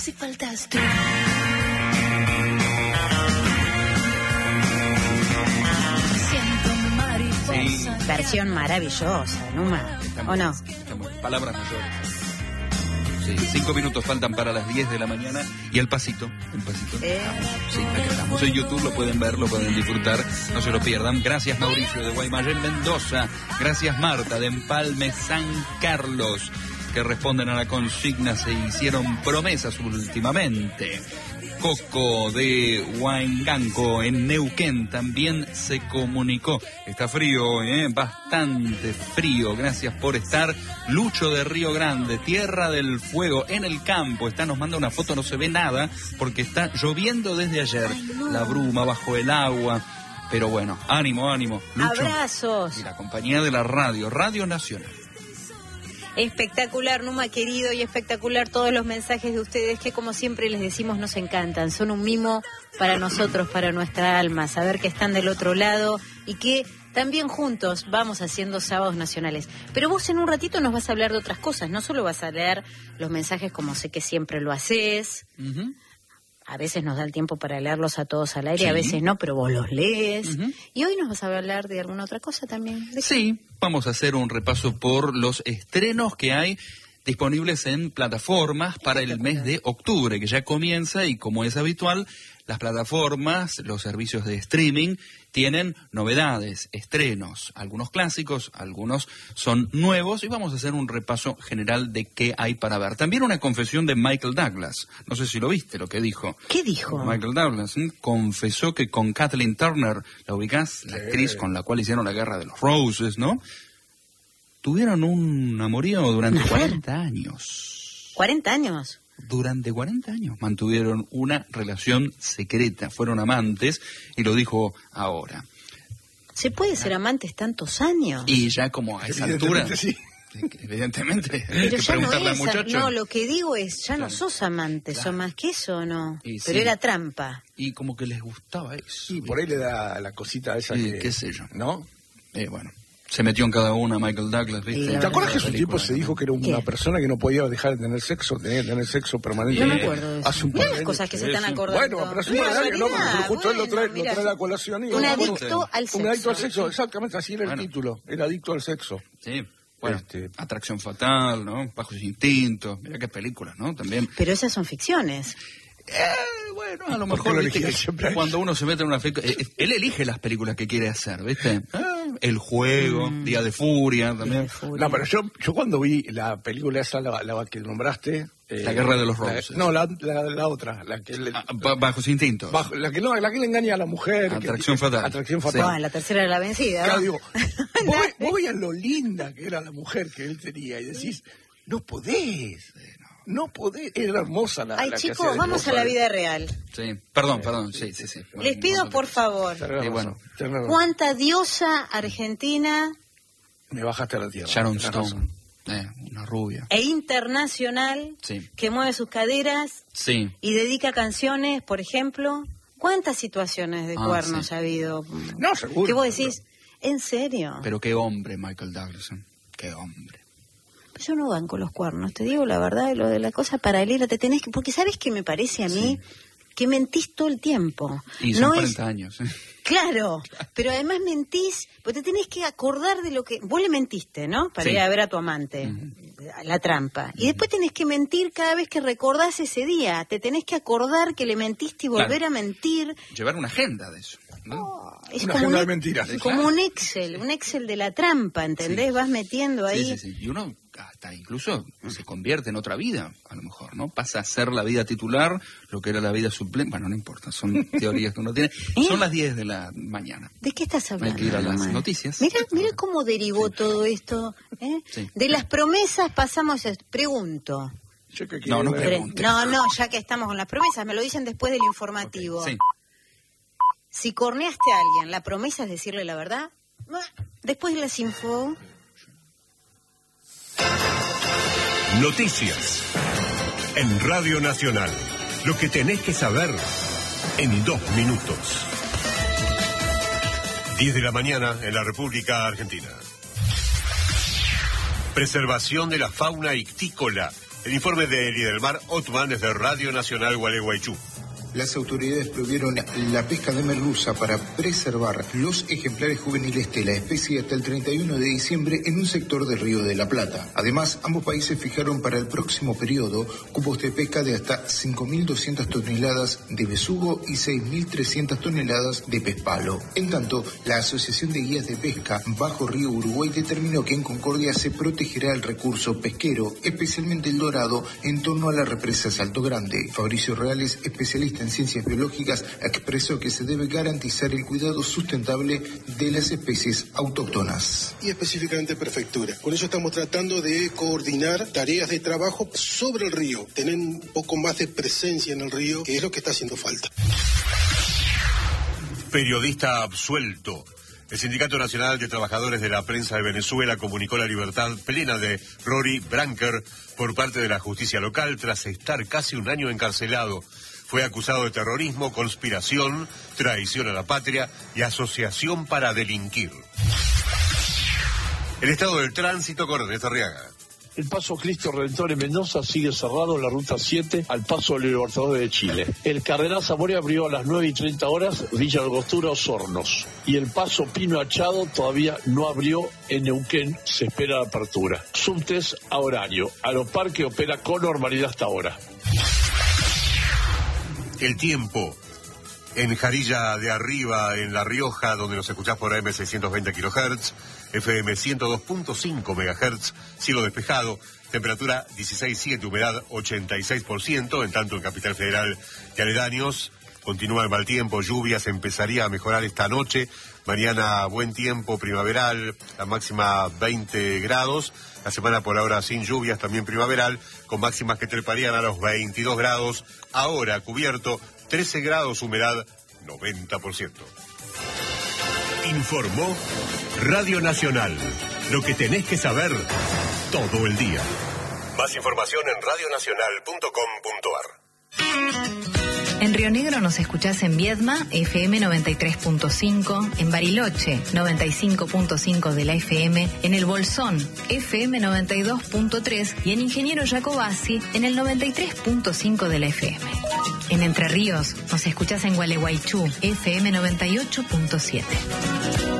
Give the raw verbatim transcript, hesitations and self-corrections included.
Si faltas tú. Sí. Versión maravillosa, Numa. Estamos, ¿O no? Estamos, palabras mayores. Sí, cinco minutos faltan para las diez de la mañana. Y el pasito, el pasito. Eh. Sí, aquí estamos en YouTube, lo pueden ver, lo pueden disfrutar, no se lo pierdan. Gracias Mauricio de Guaymallén, Mendoza. Gracias Marta de Empalme, San Carlos, que responden a la consigna, se hicieron promesas últimamente. Coco de Huanganco en Neuquén también se comunicó. Está frío, ¿eh? Bastante frío. Gracias por estar. Lucho de Río Grande, Tierra del Fuego, en el campo. Está, nos manda una foto, no se ve nada porque está lloviendo desde ayer. Ay, no. La bruma bajo el agua. Pero bueno, ánimo, ánimo. Lucho. Abrazos. Y la compañía de la radio, Radio Nacional. Espectacular, Numa querido, y espectacular todos los mensajes de ustedes que, como siempre les decimos, nos encantan. Son un mimo para nosotros, para nuestra alma, saber que están del otro lado y que también juntos vamos haciendo sábados nacionales. Pero vos en un ratito nos vas a hablar de otras cosas, no solo vas a leer los mensajes como sé que siempre lo haces. Uh-huh. A veces nos da el tiempo para leerlos a todos al aire, Sí. a veces no, pero vos los lees. Uh-huh. Y hoy nos vas a hablar de alguna otra cosa también. ¿De Sí, vamos a hacer un repaso por los estrenos que hay disponibles en plataformas para el mes de octubre, que ya comienza, y como es habitual, las plataformas, los servicios de streaming, tienen novedades, estrenos, algunos clásicos, algunos son nuevos, y vamos a hacer un repaso general de qué hay para ver. También una confesión de Michael Douglas, no sé si lo viste lo que dijo. ¿Qué dijo? Michael Douglas ¿eh? confesó que con Kathleen Turner, ¿la ubicás? La actriz con la cual hicieron la Guerra de los Roses, ¿no? Tuvieron un amorío durante ¿Una cuarenta años. ¿cuarenta años? Durante cuarenta años mantuvieron una relación secreta, fueron amantes, y lo dijo ahora. ¿Se puede ser amantes tantos años? Y ya como a esa altura, Sí. evidentemente, hay Pero que ya no preguntarle al es, muchacho. no, lo que digo es, ya no Claro. sos amante, Claro. sos más que eso, ¿o no? Y Pero sí. era trampa. Y como que les gustaba eso. Sí, por ahí le da la cosita esa Sí, que... qué sé yo. ¿No? Eh, bueno, se metió en cada una Michael Douglas, ¿viste? Y la ¿Te verdad acuerdas que La su tiempo película, se ¿no? dijo que era una ¿Qué? persona que no podía dejar de tener sexo, tenía que tener sexo No permanentemente? me acuerdo de eso. Hace un Mirá par de las años. cosas que se Sí, están sí. acordando. Bueno, pero hace un Una par de años, no, porque barbaridad, justo él lo trae, bueno, lo mira. trae a la colación. Y Un bueno, adicto al sexo. Un adicto al sexo, exactamente, así era el Bueno. título. Era adicto al sexo. Sí, bueno, Este- Atracción Fatal, ¿no? Bajos Instintos, mira qué películas, ¿no? También. Pero esas son ficciones. Eh, bueno, a lo ¿Por qué mejor, lo viste, elegía que siempre? cuando uno se mete en una película, eh, él elige las películas que quiere hacer, ¿viste? Ah, El Juego, Mm. Día de Furia, también. No, pero yo, yo cuando vi la película esa, la, la que nombraste... eh, La Guerra de los la- Roses. no, la, la, la otra, la que... le- Ah, ba- Bajos Instintos. bajo- la, que no, la que le engaña a la mujer. que- Atracción Fatal. Atracción Sí. fatal. Ah, la tercera era la vencida. Claro, ¿no? digo, vos, ve- vos veías lo linda que era la mujer que él tenía y decís, no podés, no podés, era hermosa la Ay, la que chicos, hacía de vamos a esposa la de- vida real. Sí, perdón, perdón, sí, sí, sí. Bueno, Les un pido, montón de por cosas. favor, Tenés Y razón, bueno. tenés razón. ¿cuánta diosa argentina Me bajaste a la tierra. Sharon tenés Stone, razón. eh, una rubia. e internacional Sí, que mueve sus caderas sí. y dedica canciones, por ejemplo? ¿Cuántas situaciones de Ah, cuernos sí. ha habido? No, seguro. Que vos decís, ¿en serio? Pero qué hombre, Michael Douglas, ¿eh? Qué hombre. Yo no banco los cuernos, te digo la verdad, lo de la cosa paralela, te tenés que... Porque ¿sabes qué me parece a mí? Que mentís todo el tiempo. Y son no cuarenta es... años. ¿eh? Claro, pero además mentís, porque te tenés que acordar de lo que... Vos le mentiste, ¿no? Para Sí. ir a ver a tu amante, la trampa. Y después tenés que mentir cada vez que recordás ese día. Te tenés que acordar que le mentiste y volver Claro. a mentir. Llevar una agenda de eso, ¿no? Oh, es Una como agenda un, de mentiras. como Claro. un Excel, un Excel de la trampa, ¿entendés? Sí. Vas metiendo ahí... Sí, sí, sí. Y uno hasta incluso se convierte en otra vida, a lo mejor, ¿no? Pasa a ser la vida titular, lo que era la vida suplente. Bueno, no importa, son teorías que uno tiene. ¿Eh? Son las diez de la mañana. ¿De qué estás hablando? Hay que ir a las Román? noticias. Mira, mira cómo derivó todo esto. ¿eh? Sí. De las promesas pasamos a... Pregunto. Yo que No, no quiero ver- Pre- preguntes. no, no, ya que estamos con las promesas, me lo dicen después del informativo. Sí. Si corneaste a alguien, ¿la promesa es decirle la verdad? Después de las info... Noticias. En Radio Nacional. Lo que tenés que saber en dos minutos. diez de la mañana en la República Argentina. Preservación de la fauna ictícola El informe de Lidelmar Otman es de Radio Nacional Gualeguaychú. Las autoridades prohibieron la pesca de merluza para preservar los ejemplares juveniles de la especie hasta el treinta y uno de diciembre en un sector del Río de la Plata. Además, ambos países fijaron para el próximo periodo cupos de pesca de hasta cinco mil doscientas toneladas de besugo y seis mil trescientas toneladas de pez palo. En tanto, la Asociación de Guías de Pesca Bajo Río Uruguay determinó que en Concordia se protegerá el recurso pesquero, especialmente el dorado, en torno a la represa Salto Grande. Fabricio Reales, especialista en ciencias biológicas, expresó que se debe garantizar el cuidado sustentable de las especies autóctonas. Y específicamente prefectura. Con eso estamos tratando de coordinar tareas de trabajo sobre el río, tener un poco más de presencia en el río, que es lo que está haciendo falta. Periodista absuelto. El Sindicato Nacional de Trabajadores de la Prensa de Venezuela comunicó la libertad plena de Rory Branker por parte de la justicia local tras estar casi un año encarcelado. Fue acusado de terrorismo, conspiración, traición a la patria y asociación para delinquir. El estado del tránsito con Ernesto Arriaga. El paso Cristo Redentor en Mendoza sigue cerrado en la ruta siete al paso del Libertador de Chile. El Cardenal Zamora abrió a las nueve y treinta horas Villa Angostura Osornos. Y el paso Pino Achado todavía no abrió en Neuquén, se espera la apertura. Subtes a horario. Aeroparque opera con normalidad hasta ahora. El tiempo. En Jarilla de Arriba, en La Rioja, donde nos escuchás por A M seiscientos veinte kilohertz, F M ciento dos punto cinco megahertz, cielo despejado, temperatura dieciséis punto siete, humedad ochenta y seis por ciento, en tanto en Capital Federal y aledaños, continúa el mal tiempo, lluvias, empezaría a mejorar esta noche, mañana buen tiempo primaveral, la máxima veinte grados, la semana por ahora sin lluvias, también primaveral, con máximas que treparían a los veintidós grados, ahora cubierto, trece grados, humedad noventa por ciento. Informó Radio Nacional. Lo que tenés que saber todo el día. Más información en radio nacional punto com punto ar. En Río Negro nos escuchás en Viedma, F M noventa y tres punto cinco, en Bariloche, noventa y cinco punto cinco de la F M, en El Bolsón, F M noventa y dos punto tres y en Ingeniero Jacobasi, en el noventa y tres punto cinco de la F M. En Entre Ríos nos escuchás en Gualeguaychú, F M noventa y ocho punto siete.